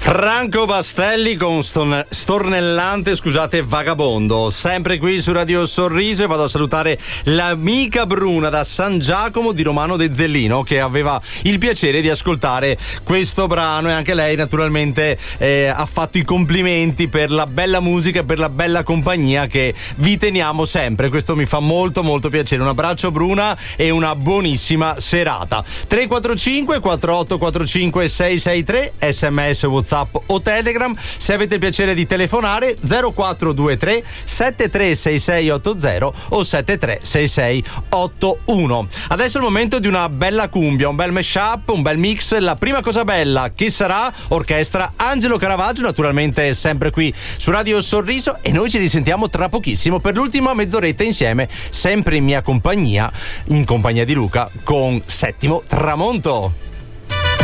Franco Bastelli con stornellante, scusate, Vagabondo, sempre qui su Radio Sorriso, e vado a salutare l'amica Bruna da San Giacomo di Romano de Zellino, che aveva il piacere di ascoltare questo brano, e anche lei naturalmente ha fatto i complimenti per la bella musica e per la bella compagnia che vi teniamo sempre. Questo mi fa molto molto piacere. Un abbraccio Bruna e una buonissima serata. 345 4845 663, sms, WhatsApp o Telegram. Se avete il piacere di telefonare, 0423 736680 o 736681. Adesso è il momento di una bella cumbia, un bel mashup, un bel mix. La prima cosa bella, chi sarà? Orchestra Angelo Caravaggio, naturalmente sempre qui su Radio Sorriso, e noi ci risentiamo tra pochissimo per l'ultima mezz'oretta insieme, sempre in mia compagnia, in compagnia di Luca, con Settimo Tramonto.